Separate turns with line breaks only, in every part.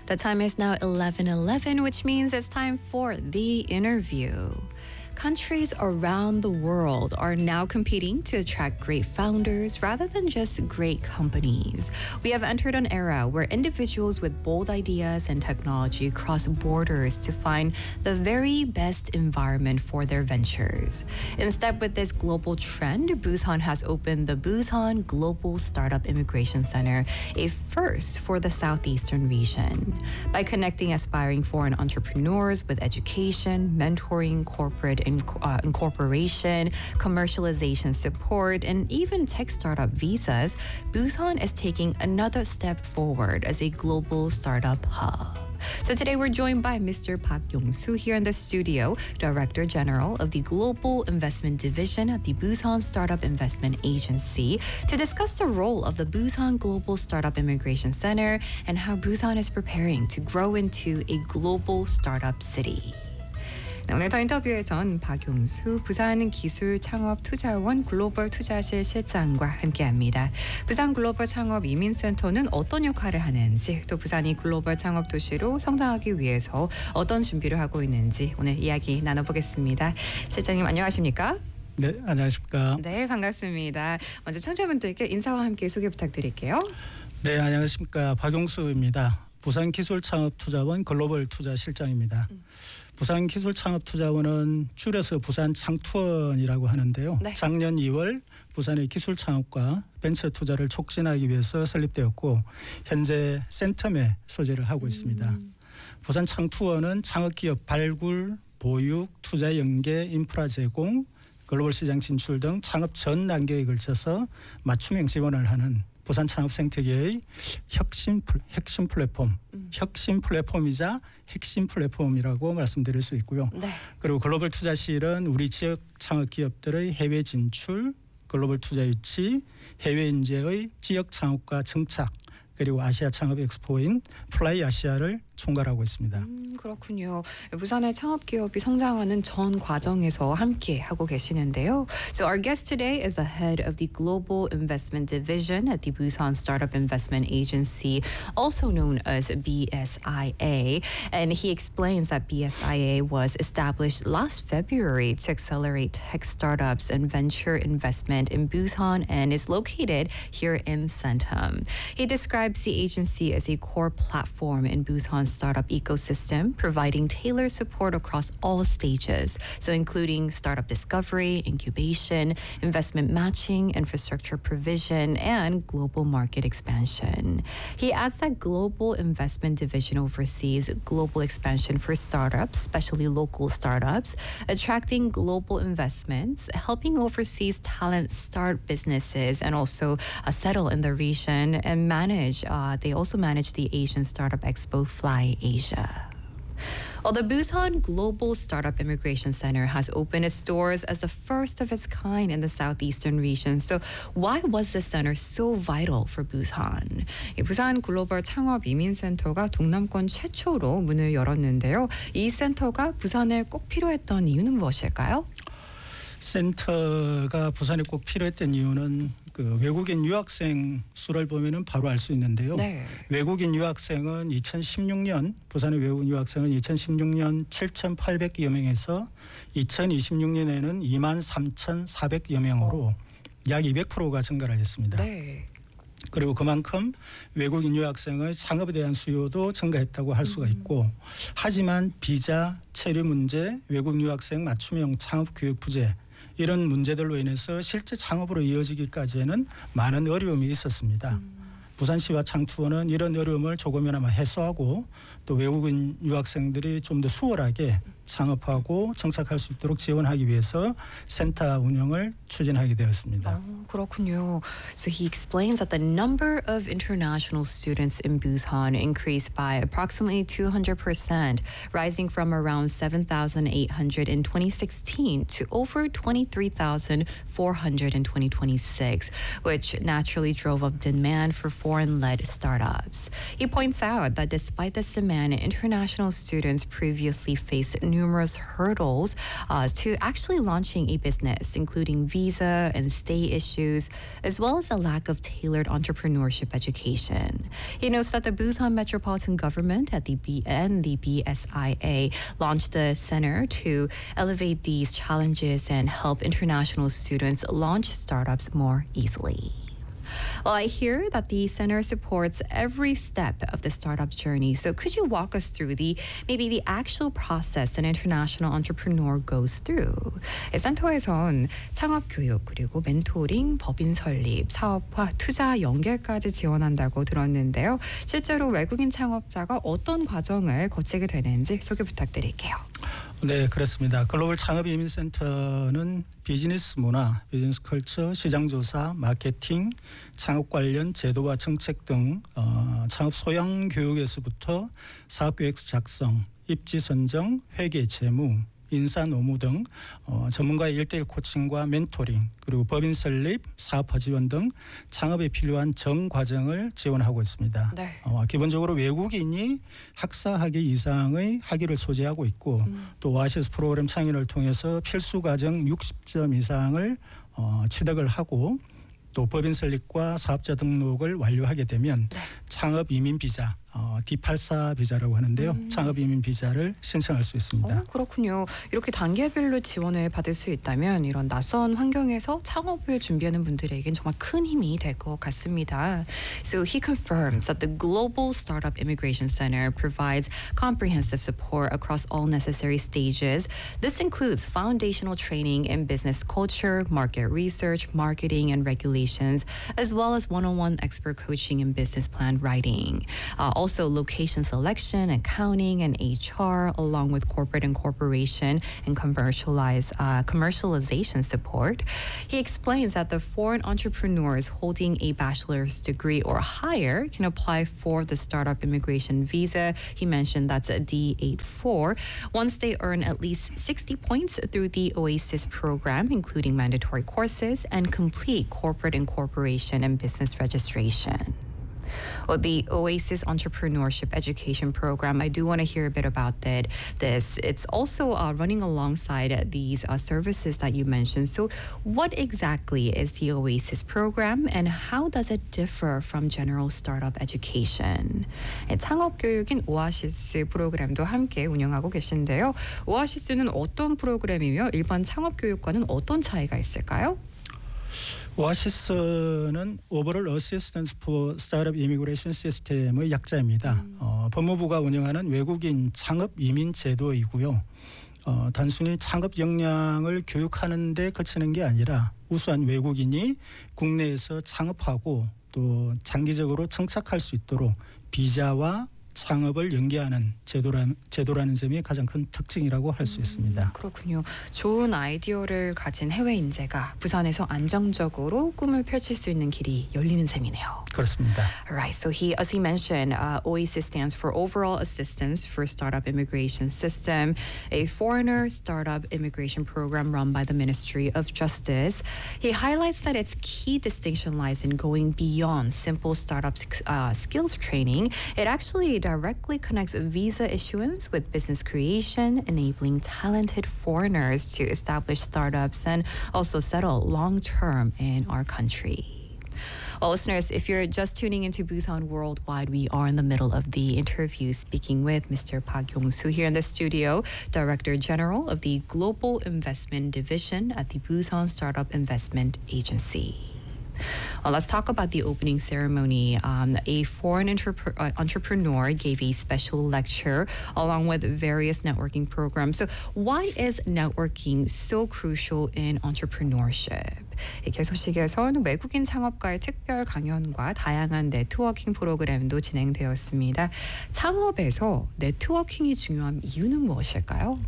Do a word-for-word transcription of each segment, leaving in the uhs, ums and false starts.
The time is now eleven eleven, which means it's time for the interview. Countries around the world are now competing to attract great founders rather than just great companies. We have entered an era where individuals with bold ideas and technology cross borders to find the very best environment for their ventures. In step with this global trend, Busan has opened the Busan Global Startup Immigration Center, a first for the southeastern region. By connecting aspiring foreign entrepreneurs with education, mentoring, corporate inc- uh, incorporation, commercialization support, and even tech startup visas, Busan is taking another step forward as a global startup hub. So today we're joined by Mister Park Yong-soo here in the studio, Director General of the Global Investment Division at the Busan Startup Investment Agency, to discuss the role of the Busan Global Startup Immigration Center and how Busan is preparing to grow into a global startup city. 네, 오늘 더 인터뷰에선 박용수 부산 기술 창업 투자원 글로벌 투자실 실장과 함께합니다. 부산 글로벌 창업 이민센터는 어떤 역할을 하는지, 또 부산이 글로벌 창업 도시로 성장하기 위해서 어떤 준비를 하고 있는지 오늘 이야기 나눠보겠습니다. 실장님 안녕하십니까?
네, 안녕하십니까?
네, 반갑습니다. 먼저 청취자분들께 인사와 함께 소개 부탁드릴게요.
네, 안녕하십니까? 박용수입니다. 부산 기술창업투자원 글로벌 투자실장입니다. 음. 부산 기술창업투자원은 줄여서 부산 창투원이라고 하는데요. 네. 작년 이월 부산의 기술창업과 벤처 투자를 촉진하기 위해서 설립되었고 현재 센텀에 소재를 하고 음. 있습니다. 부산 창투원은 창업기업 발굴, 보육, 투자 연계, 인프라 제공, 글로벌 시장 진출 등 창업 전 단계에 걸쳐서 맞춤형 지원을 하는 부산 창업생태계의 혁신, 핵심 플랫폼, 음. 혁신 플랫폼이자 핵심 플랫폼이라고 말씀드릴 수 있고요. 네. 그리고 글로벌 투자실은 우리 지역 창업 기업들의 해외 진출, 글로벌 투자 유치, 해외 인재의 지역 창업과 정착, 그리고 아시아 창업 엑스포인 플라이 아시아를 총괄하고 있습니다.
음, 그렇군요. 부산의 창업 기업이 성장하는 전 과정에서 함께 하고 계시는데요. So our guest today is the head of the Global Investment Division at the Busan Startup Investment Agency, also known as B S I A, and he explains that B S I A was established last February to accelerate tech startups and venture investment in Busan and is located here in Centum. He describes the agency as a core platform in Busan's startup ecosystem, providing tailored support across all stages, so including startup discovery, incubation, investment matching, infrastructure provision, and global market expansion. He adds that Global Investment Division oversees global expansion for startups, especially local startups, attracting global investments, helping overseas talent start businesses and also uh, settle in the region and manage, uh, they also manage the Asian Startup Expo Fly Asia. Well, the Busan Global Startup Immigration Center has opened its doors as the first of its kind in the southeastern region. So why was this center so vital for Busan? 이 부산 글로벌 창업 이민센터가 동남권 최초로 문을 열었는데요. 이 센터가 부산에 꼭 필요했던 이유는 무엇일까요?
센터가 부산에 꼭 필요했던 이유는 그 외국인 유학생 수를 보면은 바로 알 수 있는데요. 네. 외국인 유학생은 이천십육 년 부산의 외국인 유학생은 이천십육 년 칠천팔백여 명에서 이천이십육 년에는 이만 삼천사백여 명으로 약 이백 퍼센트가 증가를 했습니다. 네. 그리고 그만큼 외국인 유학생의 창업에 대한 수요도 증가했다고 할 수가 있고, 하지만 비자, 체류 문제, 외국인 유학생 맞춤형 창업 교육 부재, 이런 문제들로 인해서 실제 창업으로 이어지기까지에는 많은 어려움이 있었습니다. 음. 부산시와 창투원은 이런 어려움을 조금이나마 해소하고 또 외국인 유학생들이 좀 더 수월하게 창업하고 정착할 수 있도록 지원하기 위해서 센터 운영을 추진하게 되었습니다.
어, 그렇군요. So he explains that the number of international students in Busan increased by approximately two hundred percent, rising from around seven thousand eight hundred in twenty sixteen to over twenty-three thousand four hundred in twenty twenty-six, which naturally drove up demand for foreign-led startups. He points out that despite this demand, international students previously faced new numerous hurdles uh, to actually launching a business, including visa and stay issues, as well as a lack of tailored entrepreneurship education. He notes that the Busan Metropolitan Government at the B and the B S I A launched the center to elevate these challenges and help international students launch startups more easily. Well, I hear that the center supports every step of the startup journey. So could you walk us through the maybe the actual process an international entrepreneur goes through? 센터에선 창업 교육 그리고 멘토링, 법인 설립, 사업화, 투자 연계까지 지원한다고 들었는데요. 실제로 외국인 창업자가 어떤 과정을 거치게 되는지 소개 부탁드릴게요.
네, 그렇습니다. 글로벌 창업이민센터는 비즈니스 문화, 비즈니스 컬처, 시장조사, 마케팅, 창업 관련 제도와 정책 등 어, 창업 소양 교육에서부터 사업계획 작성, 입지 선정, 회계, 재무, 인사 노무 등 어, 전문가의 일대일 코칭과 멘토링, 그리고 법인 설립, 사업화 지원 등 창업에 필요한 전 과정을 지원하고 있습니다.
네.
어, 기본적으로 외국인이 학사 학위 이상의 학위를 소재하고 있고 음. 또 오아시스 프로그램 창의를 통해서 필수 과정 육십 점 이상을 어, 취득을 하고 또 법인 설립과 사업자 등록을 완료하게 되면 네. 창업 이민 비자, 어, 디 팔십사 비자라고 하는데요. 음. 창업 이민 비자를 신청할 수 있습니다.
어, 그렇군요. 이렇게 단계별로 지원을 받을 수 있다면 이런 낯선 환경에서 창업을 준비하는 분들에겐 정말 큰 힘이 될 것 같습니다. So he confirms that the Global Startup Immigration Center provides comprehensive support across all necessary stages. This includes foundational training in business culture, market research, marketing, and regulations, as well as one-on-one expert coaching in business plan writing. Uh, Also, location selection, accounting, and H R, along with corporate incorporation and commercialize, uh, commercialization support. He explains that the foreign entrepreneurs holding a bachelor's degree or higher can apply for the startup immigration visa. He mentioned that's a D eighty-four. Once they earn at least sixty points through the OASIS program, including mandatory courses, and complete corporate incorporation and business registration. Well, the OASIS Entrepreneurship Education Program, I do want to hear a bit about that. This it's also uh, running alongside these uh, services that you mentioned. So, what exactly is the OASIS program, and how does it differ from general startup education? 창업 교육인 오아시스 프로그램도 함께 운영하고 계신데요. 오아시스는 어떤 프로그램이며 일반 창업 교육과는 어떤 차이가 있을까요?
오아시스는 Overall Assistance for Startup Immigration System의 약자입니다. 음. 어, 법무부가 운영하는 외국인 창업 이민 제도이고요. 어, 단순히 창업 역량을 교육하는 데 그치는 게 아니라 우수한 외국인이 국내에서 창업하고 또 장기적으로 정착할 수 있도록 비자와 창업을 연계하는 제도라는, 제도라는 점이 가장 큰 특징이라고 할 수 있습니다.
음, 그렇군요. 좋은 아이디어를 가진 해외 인재가 부산에서 안정적으로 꿈을 펼칠 수 있는 길이 열리는 셈이네요.
그렇습니다.
Right. So he, as he mentioned, uh, OASIS stands for Overall Assistance for Startup Immigration System, a foreigner startup immigration program run by the Ministry of Justice. He highlights that its key distinction lies in going beyond simple startup uh, skills training. It actually directly connects visa issuance with business creation, enabling talented foreigners to establish startups and also settle long-term in our country. Well, listeners, if you're just tuning into Busan Worldwide, we are in the middle of the interview speaking with Mister Park Yong-soo here in the studio, Director General of the Global Investment Division at the Busan Startup Investment Agency. Well, let's talk about the opening ceremony. Um, a foreign entrep- uh, entrepreneur gave a special lecture along with various networking programs. So why is networking so crucial in entrepreneurship? 이 개소식에선 외국인 창업가의 특별 강연과 다양한 네트워킹 프로그램도 진행되었습니다. 창업에서 네트워킹이 중요한 이유는 무엇일까요?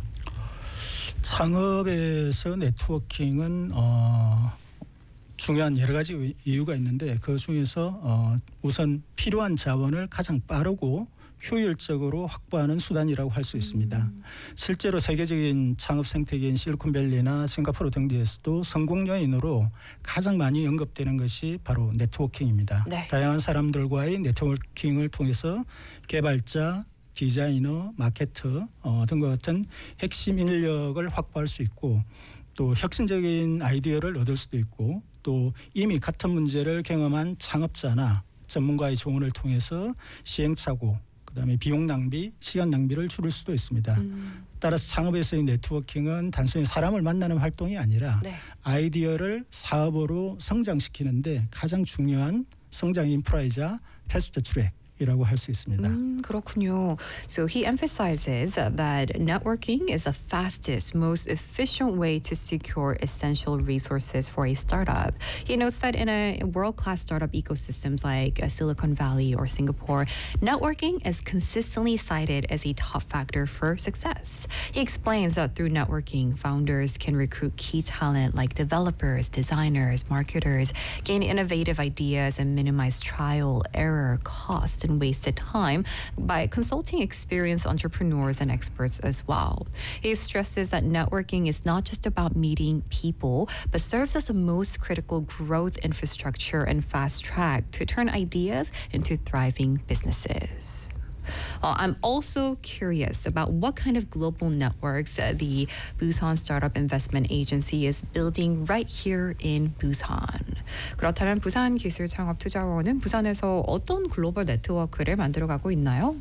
창업에서 네트워킹은 어, 중요한 여러 가지 이유가 있는데 그 중에서 어, 우선 필요한 자원을 가장 빠르고 효율적으로 확보하는 수단이라고 할 수 있습니다. 음. 실제로 세계적인 창업 생태계인 실리콘밸리나 싱가포르 등지에서도 성공 요인으로 가장 많이 언급되는 것이 바로 네트워킹입니다. 네. 다양한 사람들과의 네트워킹을 통해서 개발자, 디자이너, 마케터 어, 등과 같은 핵심 인력을 확보할 수 있고 또 혁신적인 아이디어를 얻을 수도 있고 또 이미 같은 문제를 경험한 창업자나 전문가의 조언을 통해서 시행착오, 그다음에 비용 낭비, 시간 낭비를 줄일 수도 있습니다. 음. 따라서 창업에서의 네트워킹은 단순히 사람을 만나는 활동이 아니라 네. 아이디어를 사업으로 성장시키는데 가장 중요한 성장 인프라이자 패스트 트랙 이라고 할 수 있습니다.
음, 그렇군요. So he emphasizes that networking is the fastest, most efficient way to secure essential resources for a startup. He notes that in a world-class startup ecosystems like Silicon Valley or Singapore, networking is consistently cited as a top factor for success. He explains that through networking, founders can recruit key talent like developers, designers, marketers, gain innovative ideas, and minimize trial, error, cost, and wasted time by consulting experienced entrepreneurs and experts as well. He stresses that networking is not just about meeting people, but serves as the most critical growth infrastructure and fast track to turn ideas into thriving businesses. Uh, I'm also curious about what kind of global networks uh, the Busan Startup Investment Agency is building right here in Busan. 그렇다면 부산 기술창업투자원은 부산에서 어떤 글로벌 네트워크를 만들어가고 있나요?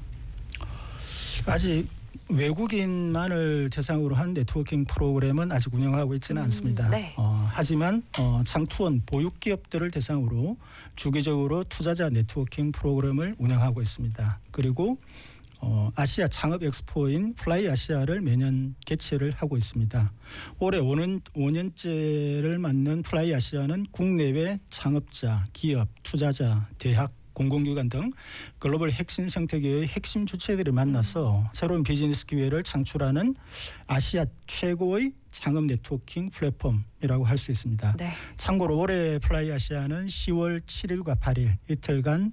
아직 외국인만을 대상으로 한 네트워킹 프로그램은 아직 운영하고 있지는 음, 않습니다. 네. 어, 하지만 어, 창투원 보육기업들을 대상으로 주기적으로 투자자 네트워킹 프로그램을 운영하고 있습니다. 그리고 어, 아시아 창업 엑스포인 플라이 아시아를 매년 개최를 하고 있습니다. 올해 오 년, 오 년째를 맞는 플라이 아시아는 국내외 창업자, 기업, 투자자, 대학, 공공기관 등 글로벌 핵심 생태계의 핵심 주체들이 만나서 새로운 비즈니스 기회를 창출하는 아시아 최고의 창업 네트워킹 플랫폼이라고 할 수 있습니다. 네. 참고로 올해 플라이 아시아는 시월 칠일과 팔일 이틀간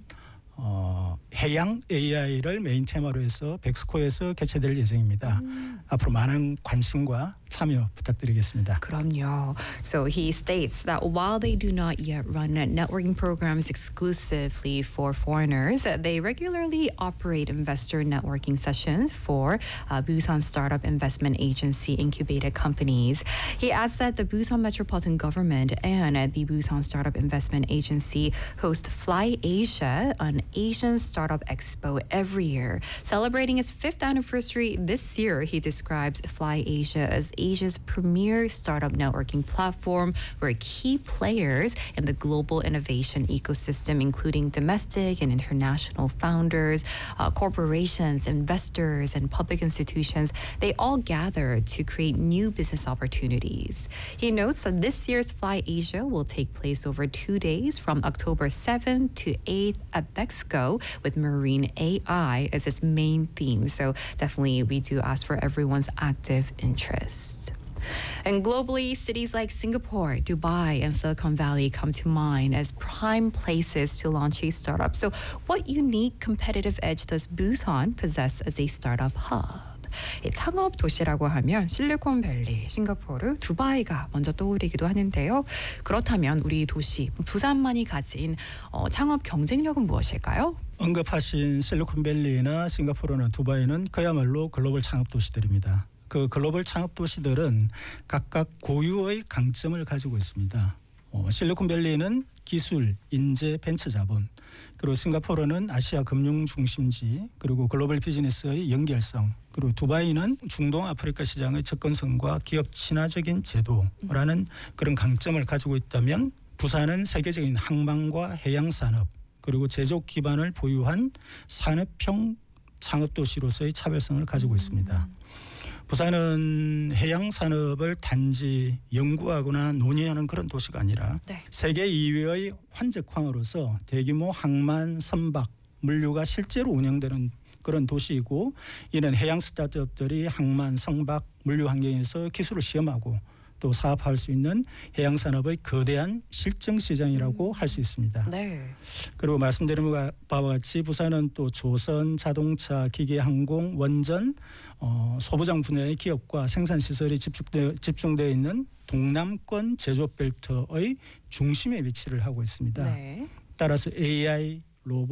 어, 해양 에이아이를 메인 테마로 해서 백스코에서 개최될 예정입니다. 음. 앞으로 많은 관심과 참여 부탁드리겠습니다.
그럼요. So he states that while they do not yet run networking programs exclusively for foreigners, they regularly operate investor networking sessions for uh, Busan Startup Investment Agency incubated companies. He adds that the Busan Metropolitan Government and the Busan Startup Investment Agency host Fly Asia, an Asian Startup Expo every year. Celebrating its fifth anniversary this year, he describes Fly Asia as Asia's premier startup networking platform where key players in the global innovation ecosystem, including domestic and international founders, uh, corporations, investors, and public institutions, they all gather to create new business opportunities. He notes that this year's Fly Asia will take place over two days from October seventh to eighth at Bexco with marine A I as its main theme. So definitely we do ask for everyone's active interest. And globally, cities like Singapore, Dubai, and Silicon Valley come to mind as prime places to launch a startup. So what unique competitive edge does Busan possess as a startup hub? 이 창업 도시라고 하면 실리콘밸리, 싱가포르, 두바이가 먼저 떠오르기도 하는데요. 그렇다면 우리 도시 부산만이 가진 어, 창업 경쟁력은 무엇일까요?
언급하신 실리콘밸리나 싱가포르나 두바이는 그야말로 글로벌 창업 도시들입니다. 그 글로벌 창업 도시들은 각각 고유의 강점을 가지고 있습니다. 어, 실리콘밸리는 기술, 인재, 벤처 자본, 그리고 싱가포르는 아시아 금융 중심지, 그리고 글로벌 비즈니스의 연결성, 그리고 두바이는 중동 아프리카 시장의 접근성과 기업 친화적인 제도라는 그런 강점을 가지고 있다면 부산은 세계적인 항만과 해양 산업, 그리고 제조 기반을 보유한 산업형 창업 도시로서의 차별성을 가지고 있습니다. 부산은 해양 산업을 단지 연구하거나 논의하는 그런 도시가 아니라 네. 세계 이 위의 환적항으로서 대규모 항만, 선박, 물류가 실제로 운영되는 그런 도시이고, 이는 해양 스타트업들이 항만, 선박, 물류 환경에서 기술을 시험하고 또 사업할 수 있는 해양 산업의 거대한 실증 시장이라고 음. 할 수 있습니다. 네. 그리고 말씀드린 바와 같이 부산은 또 조선, 자동차, 기계, 항공, 원전, 어, 소부장 분야의 기업과 생산 시설이 집중되어, 집중되어 있는 동남권 제조벨트의 중심에 위치를 하고 있습니다. 네. 따라서 에이아이, 로봇,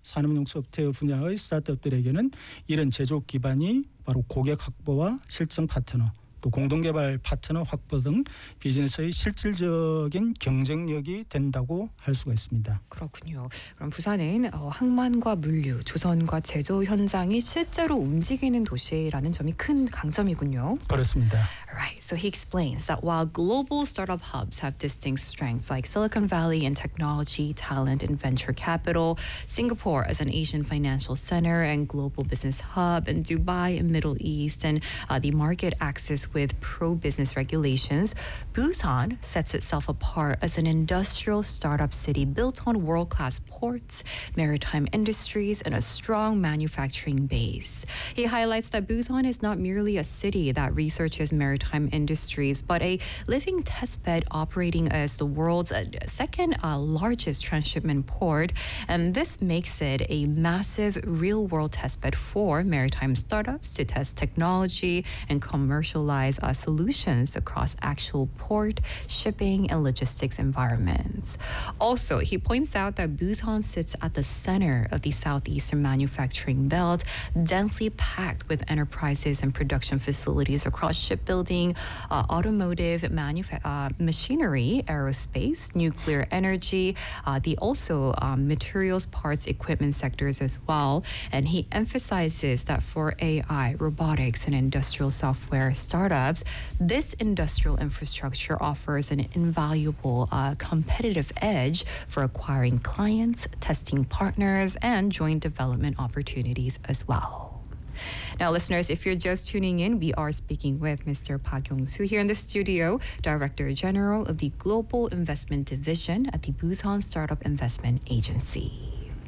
산업용 소프트웨어 분야의 스타트업들에게는 이런 제조 기반이 바로 고객 확보와 실증 파트너, 또 공동개발 파트너 확보 등 비즈니스의 실질적인 경쟁력이 된다고 할 수가 있습니다.
그렇군요. 그럼 부산은 어, 항만과 물류, 조선과 제조 현장이 실제로 움직이는 도시라는 점이 큰 강점이군요.
그렇습니다.
Right. So he explains that while global startup hubs have distinct strengths like Silicon Valley in technology, talent, and venture capital, Singapore as an Asian financial center and global business hub, and Dubai in Middle East, and uh, the market access with pro-business regulations, Busan sets itself apart as an industrial startup city built on world-class ports, maritime industries, and a strong manufacturing base. He highlights that Busan is not merely a city that researches maritime industries, but a living testbed operating as the world's uh, second uh, largest transshipment port. And this makes it a massive real-world testbed for maritime startups to test technology and commercialize uh, solutions across actual port, shipping, and logistics environments. Also, he points out that Busan sits at the center of the southeastern manufacturing belt, densely packed with enterprises and production facilities across shipbuilding, uh, automotive, manufa- uh, machinery, aerospace, nuclear energy, uh, the also um, materials, parts, equipment sectors as well. And he emphasizes that for A I, robotics, and industrial software startups, this industrial infrastructure offers an invaluable uh, competitive edge for acquiring clients, testing partners, and joint development opportunities as well. Now, listeners, if you're just tuning in, we are speaking with Mister Park Yong-soo here in the studio, Director General of the Global Investment Division at the Busan Startup Investment Agency.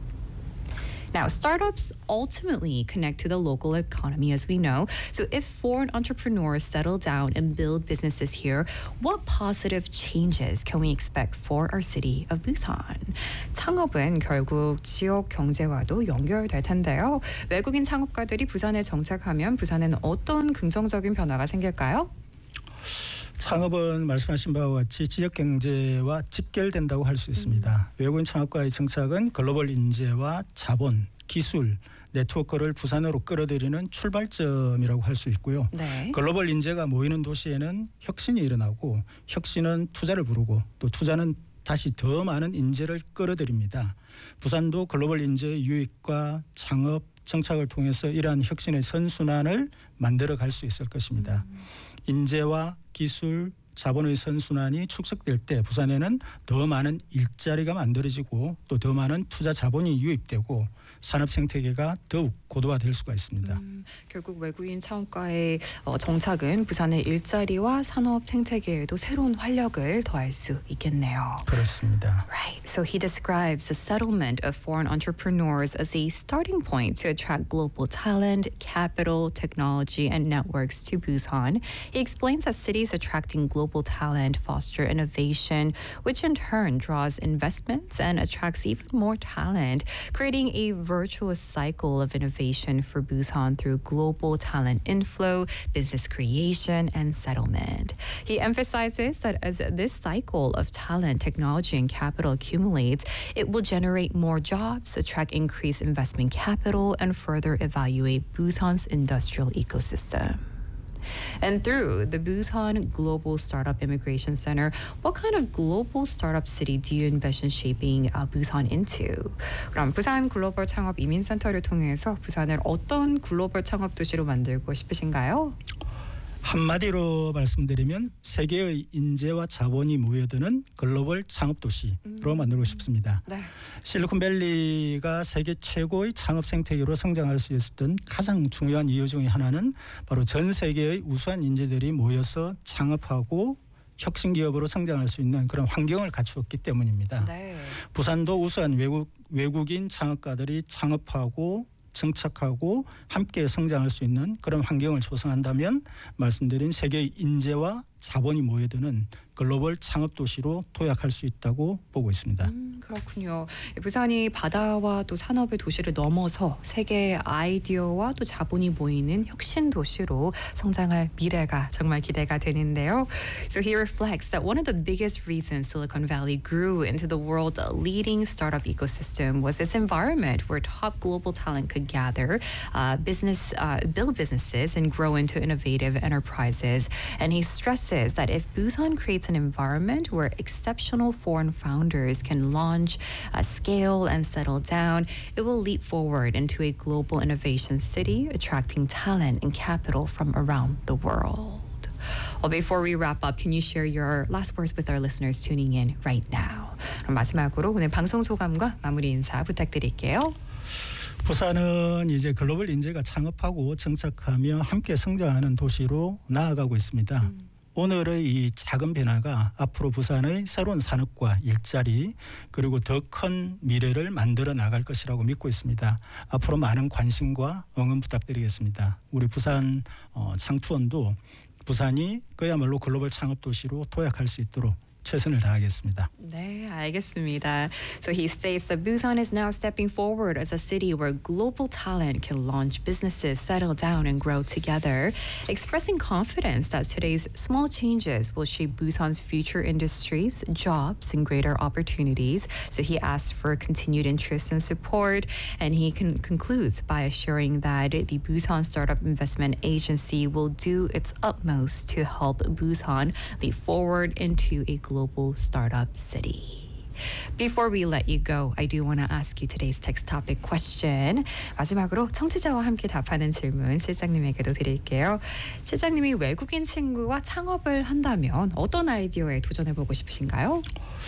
Now, startups ultimately connect to the local economy, as we know. So if foreign entrepreneurs settle down and build businesses here, what positive changes can we expect for our city of Busan? 창업은 결국 지역 경제와도 연결될 텐데요. 외국인 창업가들이 부산에 정착하면 부산에는 어떤 긍정적인 변화가 생길까요?
창업은 말씀하신 바와 같이 지역 경제와 직결된다고 할 수 있습니다. 음. 외국인 창업가의 정착은 글로벌 인재와 자본, 기술, 네트워크를 부산으로 끌어들이는 출발점이라고 할 수 있고요. 네. 글로벌 인재가 모이는 도시에는 혁신이 일어나고 혁신은 투자를 부르고 또 투자는 다시 더 많은 인재를 끌어들입니다. 부산도 글로벌 인재의 유입과 창업, 정착을 통해서 이러한 혁신의 선순환을 만들어갈 수 있을 것입니다. 음. 인재와 기술, 자본의 선순환이 축적될 때 부산에는 더 많은 일자리가 만들어지고 또 더 많은 투자 자본이 유입되고 산업 생태계가 더욱 고도화될 수가 있습니다.
음, 결국 외국인 창업가의 어, 정착은 부산의 일자리와 산업 생태계에도 새로운 활력을 더할 수 있겠네요.
그렇습니다.
Right. So he describes the settlement of foreign entrepreneurs as a starting point to attract global talent, capital, technology, and networks to Busan. He explains that cities attracting global talent foster innovation, which in turn draws investments and attracts even more talent, creating a virtuous cycle of innovation for Busan through global talent inflow, business creation, and settlement. He emphasizes that as this cycle of talent, technology, and capital accumulates, it will generate more jobs, attract increased investment capital, and further evaluate Busan's industrial ecosystem. And through the Busan Global Startup Immigration Center, what kind of global startup city do you envision shaping uh, Busan into? 그럼 부산 글로벌 창업 이민센터를 통해서 부산을 어떤 글로벌 창업 도시로 만들고 싶으신가요?
한마디로 말씀드리면 세계의 인재와 자본이 모여드는 글로벌 창업 도시로 음. 만들고 싶습니다. 네. 실리콘밸리가 세계 최고의 창업 생태계로 성장할 수 있었던 가장 중요한 이유 중에 하나는 바로 전 세계의 우수한 인재들이 모여서 창업하고 혁신 기업으로 성장할 수 있는 그런 환경을 갖추었기 때문입니다. 네. 부산도 우수한 외국, 외국인 창업가들이 창업하고 정착하고 함께 성장할 수 있는 그런 환경을 조성한다면 말씀드린 세계의 인재와 자본이 모여드는 글로벌 창업 도시로 도약할 수 있다고 보고 있습니다.
음, 그렇군요. 부산이 바다와 또 산업의 도시를 넘어서 세계의 아이디어와 또 자본이 모이는 혁신 도시로 성장할 미래가 정말 기대가 되는데요. So he reflects that one of the biggest reasons Silicon Valley grew into the world's leading startup ecosystem was its environment where top global talent could gather, uh, business, uh, build businesses, and grow into innovative enterprises. And he stresses that if Busan creates an environment where exceptional foreign founders can launch, uh, scale, and settle down, it will leap forward into a global innovation city, attracting talent and capital from around the world. Well, before we wrap up, can you share your last words with our listeners tuning in right now? 그럼 마지막으로 오늘 방송 소감과 마무리 인사 부탁드릴게요.
부산은 이제 글로벌 인재가 창업하고 정착하며 함께 성장하는 도시로 나아가고 있습니다. 음. 오늘의 이 작은 변화가 앞으로 부산의 새로운 산업과 일자리 그리고 더 큰 미래를 만들어 나갈 것이라고 믿고 있습니다. 앞으로 많은 관심과 응원 부탁드리겠습니다. 우리 부산 어, 창투원도 부산이 그야말로 글로벌 창업 도시로 도약할 수 있도록 최선을 다하겠습니다.
네, 알겠습니다. So he states that Busan is now stepping forward as a city where global talent can launch businesses, settle down, and grow together, expressing confidence that today's small changes will shape Busan's future industries, jobs, and greater opportunities. So he asks for continued interest and support, and he con- concludes by assuring that the Busan Startup Investment Agency will do its utmost to help Busan leap forward into a global global startup city. Before we let you go, I do want to ask you today's text topic question. 마지막으로 청취자와 함께 답하는 질문 실장님에게도 드릴게요. 실장님이 외국인 친구와 창업을 한다면 어떤 아이디어에 도전해보고 싶으신가요?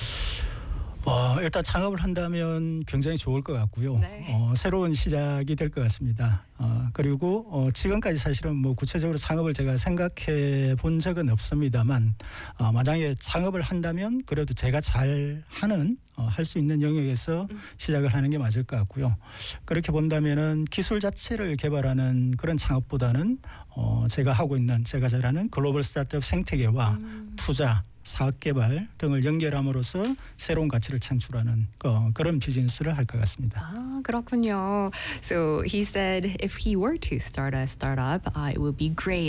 어, 일단 창업을 한다면 굉장히 좋을 것 같고요.
네.
어, 새로운 시작이 될 것 같습니다. 어, 그리고 어, 지금까지 사실은 뭐 구체적으로 창업을 제가 생각해 본 적은 없습니다만 어, 만약에 창업을 한다면 그래도 제가 잘 하는 어, 할 수 있는 영역에서 음. 시작을 하는 게 맞을 것 같고요. 그렇게 본다면은 기술 자체를 개발하는 그런 창업보다는 어, 제가 하고 있는 제가 잘하는 글로벌 스타트업 생태계와 음. 투자 사업 개발 등을 연결함으로써 새로운 가치를 창출하는 어, 그런 비즈니스를 할 것 같습니다.
아, 그렇군요. So he said if he were to start a startup, uh, it would be great